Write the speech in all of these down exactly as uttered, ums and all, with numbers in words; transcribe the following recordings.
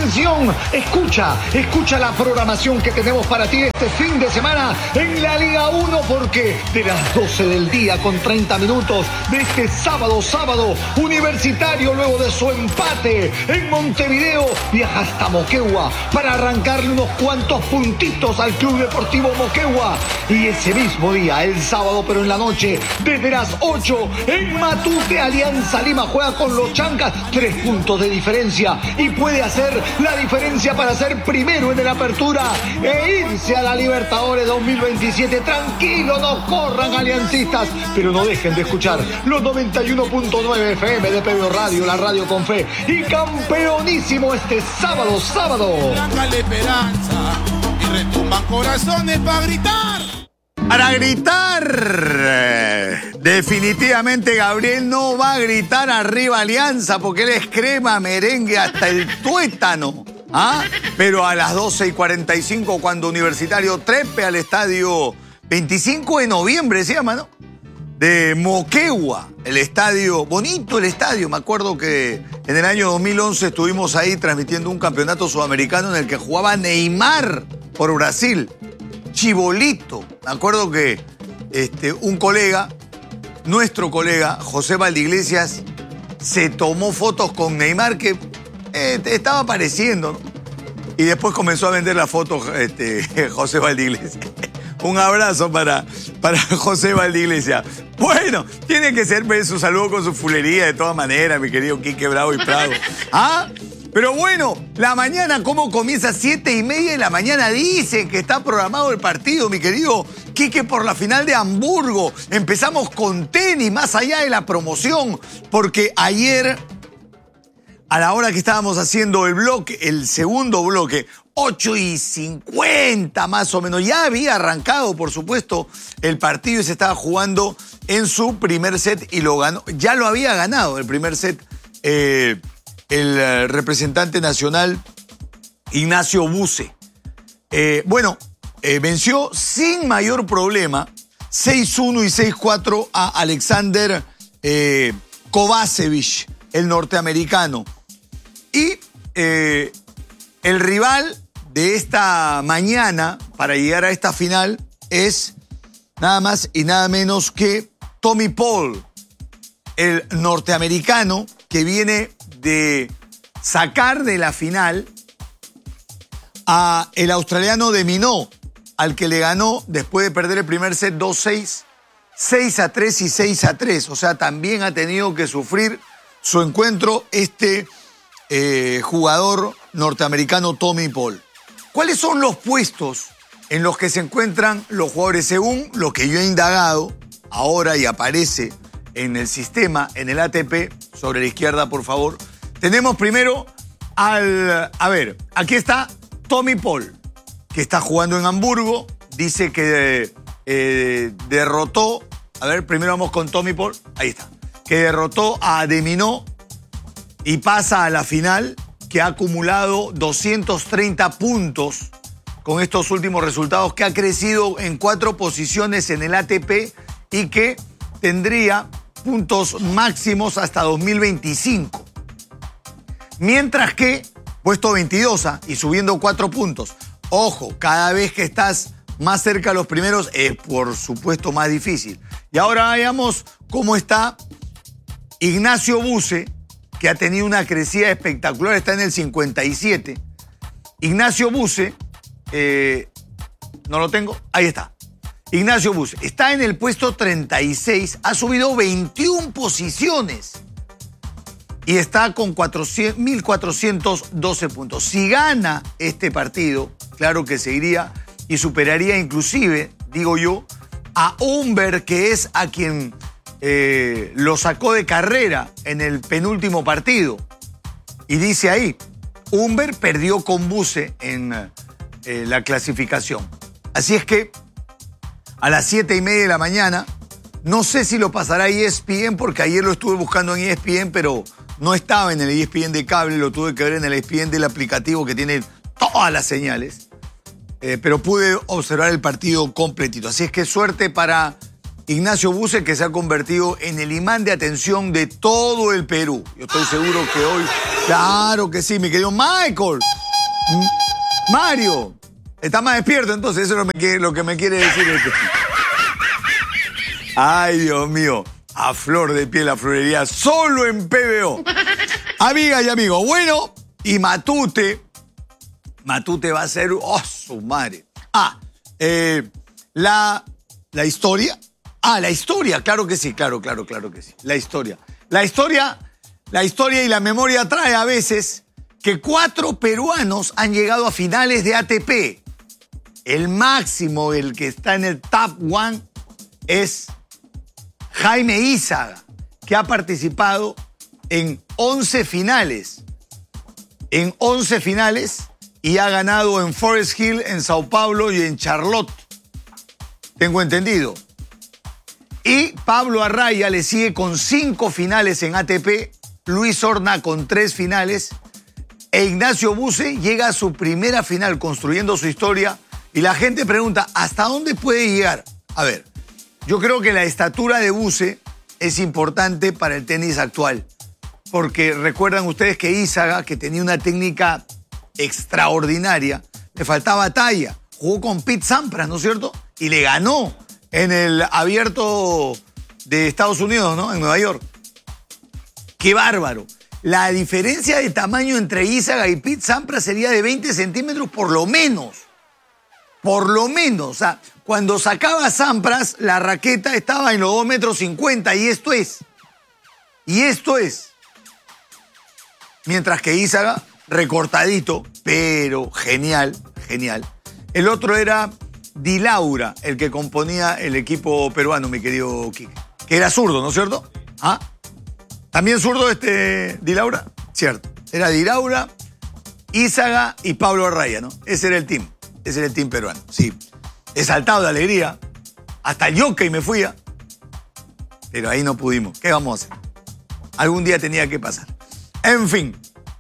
Atención, escucha, escucha la programación que tenemos para ti este fin de semana en la Liga uno, porque de las doce del día con treinta minutos de este sábado, sábado, Universitario, luego de su empate en Montevideo, viaja hasta Moquegua para arrancarle unos cuantos puntitos al Club Deportivo Moquegua. Y ese mismo día, el sábado, pero en la noche, desde las ocho, en Matute, Alianza Lima juega con los Chancas, tres puntos de diferencia, y puede hacer la diferencia para ser primero en la apertura e irse a la Libertadores dos mil veintisiete. Tranquilo, no corran, aliancistas, pero no dejen de escuchar los noventa y uno punto nueve F M de P B Radio, la radio con fe, y campeonísimo este sábado, sábado. Blanca la esperanza y retumban corazones para gritar. Para gritar, definitivamente Gabriel no va a gritar arriba Alianza porque él es crema, merengue hasta el tuétano. ¿Ah? Pero a las doce y cuarenta y cinco, cuando Universitario trepe al estadio veinticinco de noviembre, se llama, ¿no? De Moquegua, el estadio, bonito el estadio. Me acuerdo que en el año dos mil once estuvimos ahí transmitiendo un campeonato sudamericano en el que jugaba Neymar por Brasil. Chibolito. Me acuerdo que este, un colega, nuestro colega, José Valdeiglesias, se tomó fotos con Neymar que eh, estaba apareciendo, ¿no? Y después comenzó a vender las fotos este, José Valdeiglesias. Un abrazo para, para José Valdeiglesias. Bueno, tiene que ser pues, su saludo con su fulería de todas maneras, mi querido Quique Bravo y Prado. ¿Ah? Pero bueno, la mañana, ¿cómo comienza? Siete y media de la mañana. Dicen que está programado el partido, mi querido Quique, por la final de Hamburgo. Empezamos con tenis, más allá de la promoción, porque ayer, a la hora que estábamos haciendo el bloque, el segundo bloque, ocho y cincuenta más o menos, ya había arrancado, por supuesto, el partido y se estaba jugando en su primer set y lo ganó. Ya lo había ganado el primer set, eh, el uh, representante nacional Ignacio Buse. Eh, bueno, eh, venció sin mayor problema seis uno y seis cuatro a Alexander eh, Kovacevic, el norteamericano. Y eh, el rival de esta mañana para llegar a esta final es nada más y nada menos que Tommy Paul, el norteamericano que viene de sacar de la final a el australiano de Minot, al que le ganó después de perder el primer set dos seis, seis a tres y seis a tres. O sea, también ha tenido que sufrir su encuentro este eh, jugador norteamericano Tommy Paul. ¿Cuáles son los puestos en los que se encuentran los jugadores según lo que yo he indagado ahora y aparece en el sistema, en el A T P? Sobre la izquierda, por favor. Tenemos primero al... A ver, aquí está Tommy Paul, que está jugando en Hamburgo. Dice que eh, derrotó... A ver, primero vamos con Tommy Paul. Ahí está. Que derrotó a de Minot y pasa a la final, que ha acumulado doscientos treinta puntos con estos últimos resultados, que ha crecido en cuatro posiciones en el A T P y que tendría puntos máximos hasta dos mil veinticinco. Mientras que, puesto veintidós y subiendo cuatro puntos. Ojo, cada vez que estás más cerca de los primeros es, por supuesto, más difícil. Y ahora veamos cómo está Ignacio Buse, que ha tenido una crecida espectacular, está en el cincuenta y siete. Ignacio Buse, eh, no lo tengo, ahí está. Ignacio Buse está en el puesto treinta y seis, ha subido veintiuna posiciones y está con mil cuatrocientos doce puntos. Si gana este partido, claro que seguiría y superaría inclusive, digo yo, a Humbert, que es a quien eh, lo sacó de carrera en el penúltimo partido. Y dice ahí, Humbert perdió con Buse en eh, la clasificación. Así es que a las siete y media de la mañana, no sé si lo pasará E S P N, porque ayer lo estuve buscando en E S P N, pero no estaba en el E S P N de cable, lo tuve que ver en el E S P N del aplicativo que tiene todas las señales. Eh, pero pude observar el partido completito. Así es que suerte para Ignacio Buse, que se ha convertido en el imán de atención de todo el Perú. Yo estoy seguro que hoy, claro que sí, mi querido Michael. Mario, está más despierto entonces, eso es lo que, lo que me quiere decir este. Ay, Dios mío, a flor de piel la florería, solo en P B O. Amigas y amigos, bueno, y Matute, Matute va a ser, oh, su madre. Ah, eh, la, la historia, ah, la historia, claro que sí, claro, claro, claro que sí, la historia. La historia, la historia y la memoria trae a veces que cuatro peruanos han llegado a finales de A T P. El máximo, el que está en el top one, es Jaime Izaga, que ha participado en once finales. En once finales y ha ganado en Forest Hill, en Sao Paulo y en Charlotte. Tengo entendido. Y Pablo Arraya le sigue con cinco finales en A T P, Luis Horna con tres finales, e Ignacio Buse llega a su primera final construyendo su historia. Y la gente pregunta, ¿hasta dónde puede llegar? A ver, yo creo que la estatura de Buse es importante para el tenis actual. Porque recuerdan ustedes que Izaga, que tenía una técnica extraordinaria, le faltaba talla. Jugó con Pete Sampras, ¿no es cierto? Y le ganó en el abierto de Estados Unidos, ¿no? En Nueva York. ¡Qué bárbaro! La diferencia de tamaño entre Izaga y Pete Sampras sería de veinte centímetros por lo menos. Por lo menos. O sea, cuando sacaba Sampras, la raqueta estaba en los dos metros cincuenta y esto es. Y esto es. Mientras que Izaga, recortadito, pero genial, genial. El otro era Di Laura, el que componía el equipo peruano, mi querido Quique. Que era zurdo, ¿no es cierto? ¿Ah? ¿También zurdo este Di Laura? Cierto. Era Di Laura, Izaga y Pablo Arraya, ¿no? Ese era el team. Ese era el team peruano, sí. He saltado de alegría. Hasta el jockey me fui. Pero ahí no pudimos. ¿Qué vamos a hacer? Algún día tenía que pasar. En fin.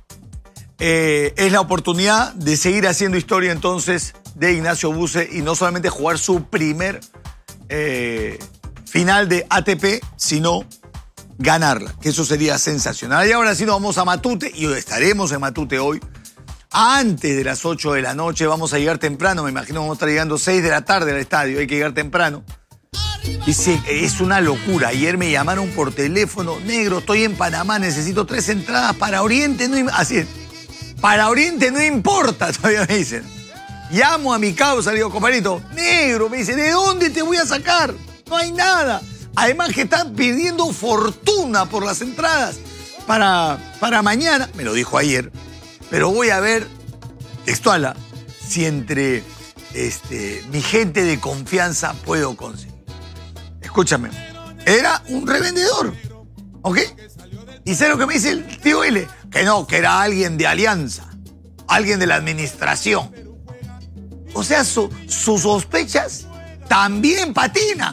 Eh, es la oportunidad de seguir haciendo historia entonces de Ignacio Buse y no solamente jugar su primer eh, final de A T P, sino ganarla, que eso sería sensacional. Y ahora sí nos vamos a Matute, y estaremos en Matute hoy, antes de las ocho de la noche. Vamos a llegar temprano, me imagino vamos a estar llegando seis de la tarde al estadio, hay que llegar temprano. Y sí, es una locura. Ayer me llamaron por teléfono, negro, estoy en Panamá, necesito tres entradas para Oriente, no, así es, para Oriente no importa, todavía me dicen. Llamo a mi causa, le digo, compadrito, negro, me dice, ¿de dónde te voy a sacar? No hay nada. Además que están pidiendo fortuna por las entradas para, para mañana, me lo dijo ayer, pero voy a ver, textual, si entre este, mi gente de confianza puedo conseguir. Escúchame, era un revendedor, ¿ok? Y sé lo que me dice el tío L, que no, que era alguien de Alianza, alguien de la administración. O sea, su, sus sospechas también patinan.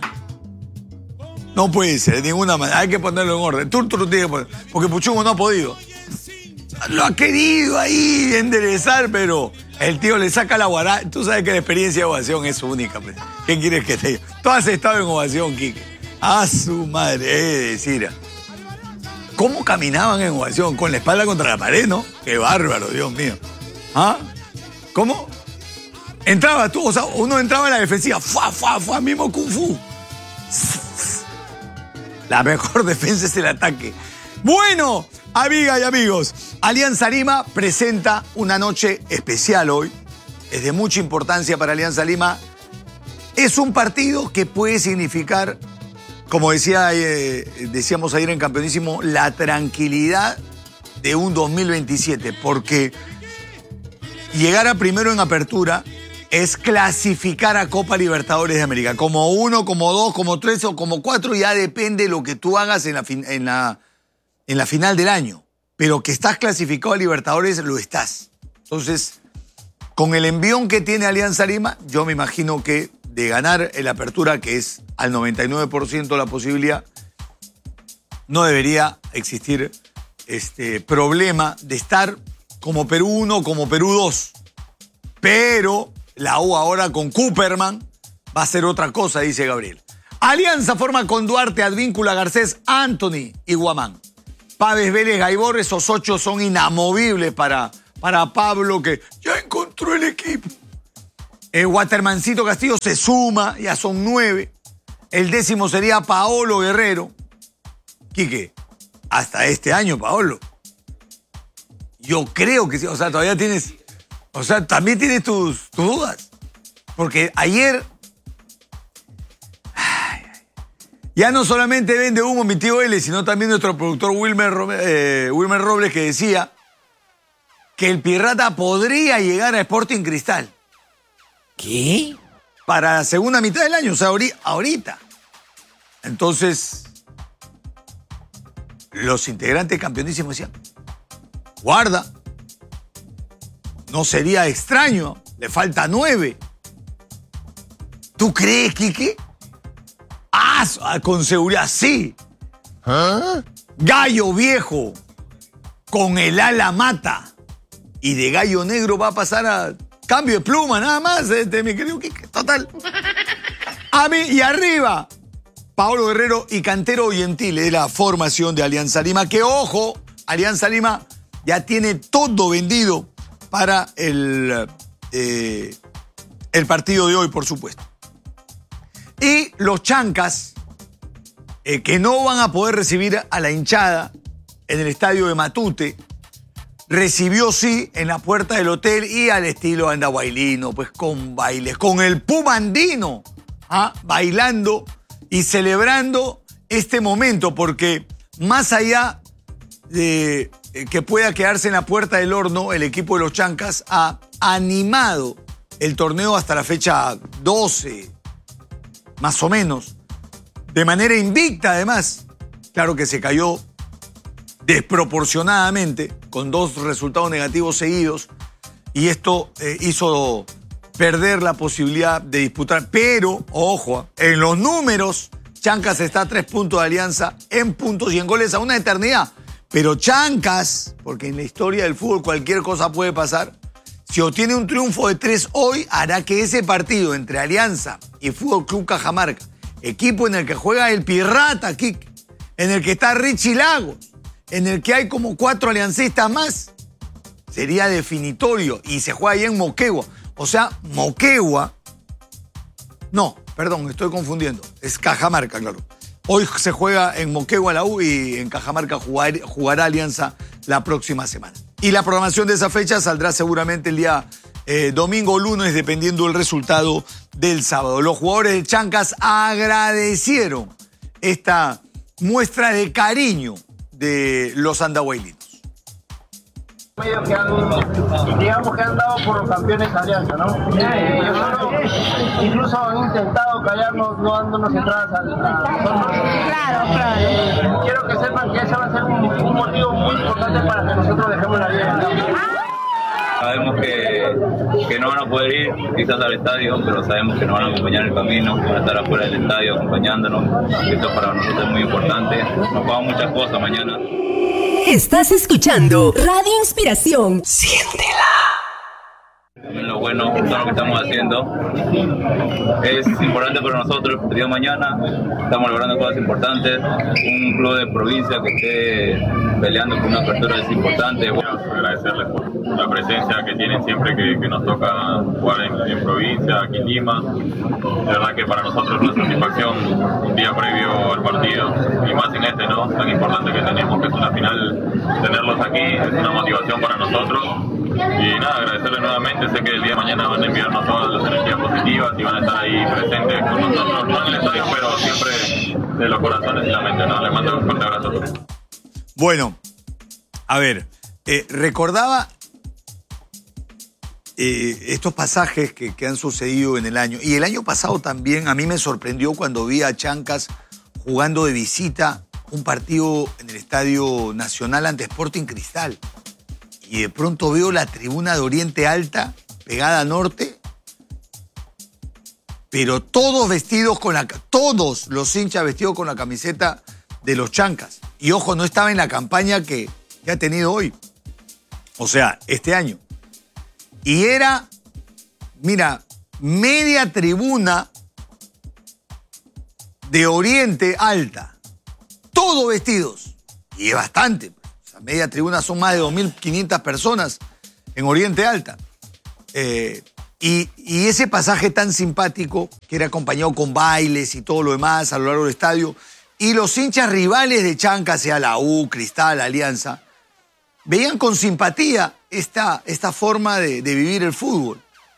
No puede ser, de ninguna manera. Hay que ponerlo en orden. Tú, tú lo tienes que poner. Porque Puchungo no ha podido. Lo ha querido ahí enderezar, pero el tío le saca la guará. Tú sabes que la experiencia de ovación es única. Pues. ¿Qué quieres que te diga? Tú has estado en ovación, Quique. A su madre, he de decir. ¿Cómo caminaban en ovación? Con la espalda contra la pared, ¿no? Qué bárbaro, Dios mío. ¿Ah? ¿Cómo? Entraba tú, o sea, uno entraba en la defensiva. ¡Fua, fua, fua! Mismo Kung Fu. La mejor defensa es el ataque. Bueno, amigas y amigos, Alianza Lima presenta una noche especial hoy. Es de mucha importancia para Alianza Lima. Es un partido que puede significar, como decía, eh, decíamos ayer en Campeonísimo, la tranquilidad de un dos mil veintisiete. Porque llegar a primero en apertura es clasificar a Copa Libertadores de América. Como uno, como dos, como tres o como cuatro, ya depende de lo que tú hagas en la, fin, en la, en la final del año. Pero que estás clasificado a Libertadores, lo estás. Entonces, con el envión que tiene Alianza Lima, yo me imagino que de ganar el apertura, que es al noventa y nueve por ciento la posibilidad, no debería existir este problema de estar como Perú uno, como Perú dos. Pero la U ahora con Cooperman va a ser otra cosa, dice Gabriel. Alianza forma con Duarte, Advíncula, Garcés, Anthony y Guamán. Pávez, Vélez, Gaibor, esos ocho son inamovibles para, para Pablo, que ya encontró el equipo. El Watermancito Castillo se suma, ya son nueve. El décimo sería Paolo Guerrero. Quique, hasta este año, Paolo. Yo creo que sí, o sea, todavía tienes, o sea, también tienes tus, tus dudas. Porque ayer, ay, ya no solamente vende humo mi tío L, sino también nuestro productor Wilmer, eh, Wilmer Robles, que decía que el Pirrata podría llegar a Sporting Cristal. ¿Qué? Para la segunda mitad del año, o sea, ahorita. Entonces, los integrantes campeonísimos decían, guarda, no sería extraño, le falta nueve. ¿Tú crees, Quique? Ah, con seguridad, sí. ¿Ah? Gallo viejo, con el ala mata, y de gallo negro va a pasar a cambio de pluma, nada más, este, mi querido Quique, total. A mí, y arriba, Paolo Guerrero y Cantero Gentile de la formación de Alianza Lima, que ojo, Alianza Lima ya tiene todo vendido para el, eh, el partido de hoy, por supuesto. Y los chancas, eh, que no van a poder recibir a la hinchada en el estadio de Matute, recibió sí en la puerta del hotel y al estilo andahuaylino, pues con bailes, con el pumandino, ¿ah? Bailando y celebrando este momento, porque más allá de eh, que pueda quedarse en la puerta del horno, el equipo de los chancas ha animado el torneo hasta la fecha doce, más o menos, de manera invicta además. Claro que se cayó desproporcionadamente, con dos resultados negativos seguidos, y esto eh, hizo perder la posibilidad de disputar. Pero, ojo, en los números, Chancas está a tres puntos de Alianza en puntos y en goles a una eternidad. Pero Chancas, porque en la historia del fútbol cualquier cosa puede pasar, si obtiene un triunfo de tres hoy, hará que ese partido entre Alianza y Fútbol Club Cajamarca, equipo en el que juega el Pirrata, Kik, en el que está Richie Lagos, en el que hay como cuatro aliancistas más, sería definitorio y se juega ahí en Moquegua. O sea, Moquegua, no, perdón, estoy confundiendo, es Cajamarca, claro. Hoy se juega en Moquegua la U y en Cajamarca jugar, jugará Alianza la próxima semana. Y la programación de esa fecha saldrá seguramente el día eh, domingo o lunes, dependiendo del resultado del sábado. Los jugadores de Chancas agradecieron esta muestra de cariño de los andahuaylinos. Medios que han, digamos que han dado por los campeones Alianza, ¿no? Eh, yo solo, incluso han intentado callarnos no dándonos entradas a nosotros. Claro, claro. Eh, quiero que sepan que ese va a ser un, un motivo muy importante para que nosotros dejemos la vida. Sabemos que, que no van a poder ir quizás al estadio, pero sabemos que nos van a acompañar en el camino, van a estar afuera del estadio acompañándonos. Esto para nosotros es muy importante. Nos jugamos muchas cosas mañana. Estás escuchando Radio Inspiración. Siéntela. También lo bueno, todo lo que estamos haciendo es importante para nosotros. El día de mañana estamos logrando cosas importantes. Un club de provincia que esté peleando con una apertura es importante. Bueno, agradecerles por la presencia que tienen siempre que, que nos toca jugar en, en provincia, aquí en Lima. De verdad que para nosotros es una satisfacción un día previo al partido, y más en este, ¿no? Tan importante que tenemos, que es una final, tenerlos aquí es una motivación para nosotros. Y nada, agradecerles nuevamente. Sé que el día de mañana van a enviarnos todas las energías positivas y van a estar ahí presentes con nosotros, no en el estadio, pero siempre de los corazones y la mente, ¿no? Les mando un fuerte abrazo a todos. Bueno, a ver, eh, recordaba eh, estos pasajes que, que han sucedido en el año. Y el año pasado también a mí me sorprendió cuando vi a Chancas jugando de visita un partido en el Estadio Nacional ante Sporting Cristal. Y de pronto veo la tribuna de Oriente Alta, pegada a norte, pero todos vestidos con la... Todos los hinchas vestidos con la camiseta de los Chancas. Y ojo, no estaba en la campaña que, que ha tenido hoy. O sea, este año. Y era, mira, media tribuna de Oriente Alta. Todos vestidos. Y es bastante. Media tribuna son más de dos mil quinientas personas en Oriente Alta. Eh, y, y ese pasaje tan simpático, que era acompañado con bailes y todo lo demás a lo largo del estadio, y los hinchas rivales de Chanca, sea la U, Cristal, Alianza, veían con simpatía esta, esta forma de, de vivir el fútbol.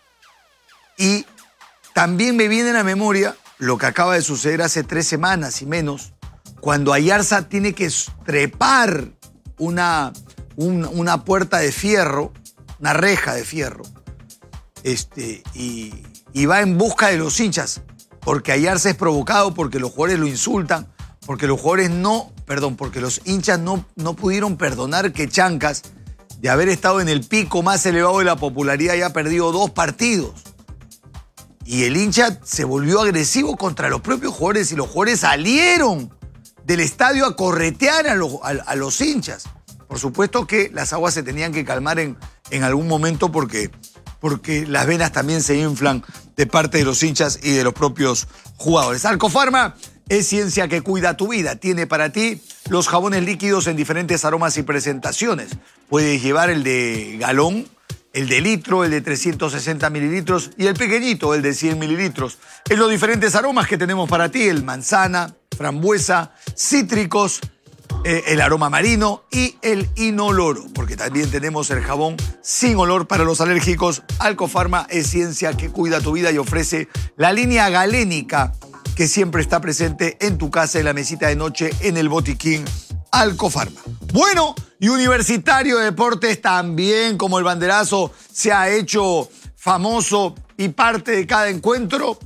Y también me viene a la memoria lo que acaba de suceder hace tres semanas y menos, cuando Ayarza tiene que trepar una, un, una puerta de fierro, una reja de fierro, este, y, y va en busca de los hinchas, porque Ayarza es provocado, porque los jugadores lo insultan, porque los jugadores no, perdón, porque los hinchas no, no pudieron perdonar que Chancas, de haber estado en el pico más elevado de la popularidad, haya perdido dos partidos. Y el hincha se volvió agresivo contra los propios jugadores y los jugadores salieron del estadio a corretear a los, a, a los hinchas. Por supuesto que las aguas se tenían que calmar en, en algún momento porque, porque las venas también se inflan de parte de los hinchas y de los propios jugadores. Alcofarma es ciencia que cuida tu vida. Tiene para ti los jabones líquidos en diferentes aromas y presentaciones. Puedes llevar el de galón, el de litro, el de trescientos sesenta mililitros y el pequeñito, el de cien mililitros. En los diferentes aromas que tenemos para ti, el manzana, frambuesa, cítricos, eh, el aroma marino y el inoloro, porque también tenemos el jabón sin olor para los alérgicos. Alcofarma es ciencia que cuida tu vida y ofrece la línea galénica que siempre está presente en tu casa, en la mesita de noche, en el botiquín Alcofarma. Bueno, y Universitario de Deportes también, como el banderazo, se ha hecho famoso y parte de cada encuentro,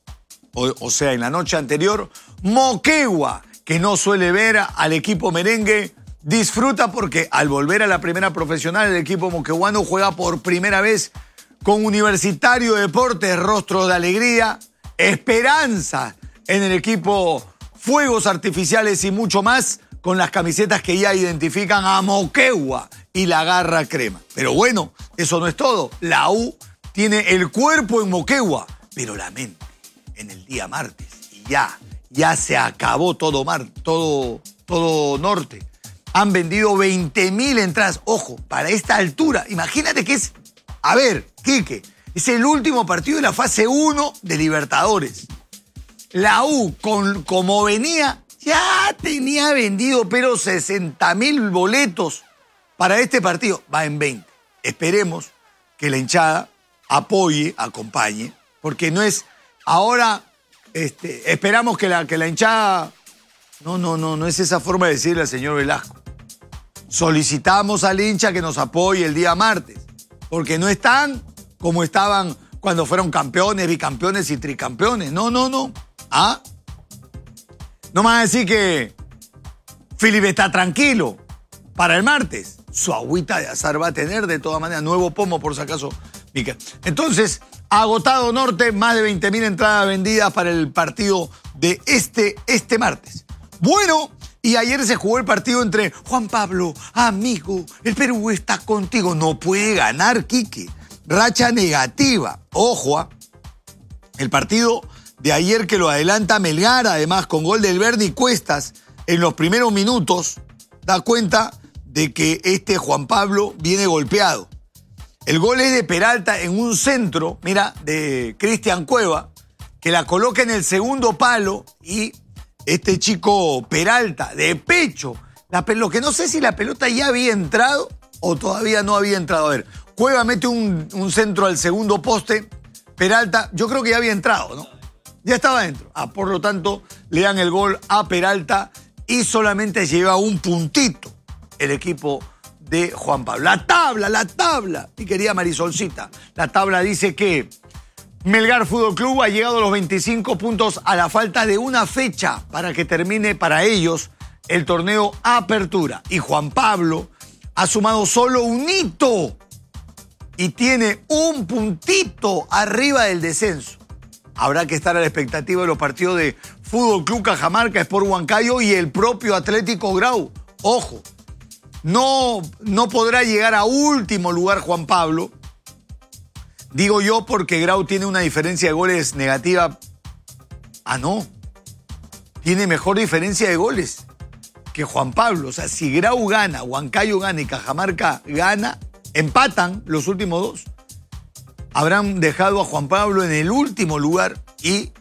o, o sea, en la noche anterior, Moquegua, que no suele ver al equipo merengue, disfruta porque al volver a la primera profesional, el equipo moqueguano juega por primera vez con Universitario de Deportes, rostros de alegría, esperanza en el equipo, fuegos artificiales y mucho más, con las camisetas que ya identifican a Moquegua y la garra crema. Pero bueno, eso no es todo. La U tiene el cuerpo en Moquegua, pero la mente en el día martes. Y ya, ya se acabó todo mar, todo, todo norte. Han vendido veinte mil entradas. Ojo, para esta altura, imagínate que es, a ver, Quique, es el último partido de la fase uno de Libertadores. La U, con, como venía, ya tenía vendido, pero sesenta mil boletos para este partido. Va en veinte. Esperemos que la hinchada apoye, acompañe, porque no es... Ahora este, esperamos que la, que la hinchada... No, no, no, no es esa forma de decirle al señor Velasco. Solicitamos al hincha que nos apoye el día martes, porque no están como estaban cuando fueron campeones, bicampeones y tricampeones. No, no, no. ¿Ah? No me van a decir que Felipe está tranquilo para el martes. Su agüita de azar va a tener de todas maneras. Nuevo pomo, por si acaso, Mica. Entonces, agotado norte, más de veinte mil entradas vendidas para el partido de este, este martes. Bueno, y ayer se jugó el partido entre Juan Pablo, amigo, el Perú está contigo. No puede ganar, Quique. Racha negativa. Ojo, ¿eh? El partido de ayer que lo adelanta Melgar, además con gol del Berni Cuestas en los primeros minutos, da cuenta de que este Juan Pablo viene golpeado. El gol es de Peralta en un centro, mira, de Cristian Cueva, que la coloca en el segundo palo y este chico Peralta, de pecho, la, lo que no sé si la pelota ya había entrado o todavía no había entrado. A ver, Cueva mete un, un centro al segundo poste, Peralta, yo creo que ya había entrado, ¿no? Ya estaba dentro. Ah, por lo tanto, le dan el gol a Peralta y solamente lleva un puntito el equipo de Juan Pablo. La tabla, la tabla, mi querida Marisolcita. La tabla dice que Melgar Fútbol Club ha llegado a los veinticinco puntos a la falta de una fecha para que termine para ellos el torneo Apertura. Y Juan Pablo ha sumado solo un hito y tiene un puntito arriba del descenso. Habrá que estar a la expectativa de los partidos de Fútbol Club Cajamarca, Sport Huancayo y el propio Atlético Grau. Ojo, no, no podrá llegar a último lugar Juan Pablo. Digo yo porque Grau tiene una diferencia de goles negativa. Ah, no. Tiene mejor diferencia de goles que Juan Pablo. O sea, si Grau gana, Huancayo gana y Cajamarca gana, empatan los últimos dos, habrán dejado a Juan Pablo en el último lugar y